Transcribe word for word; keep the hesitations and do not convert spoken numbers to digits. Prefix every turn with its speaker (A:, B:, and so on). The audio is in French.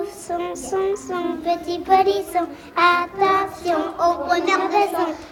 A: son, son, son, petit polisson, attention au bonheur de son.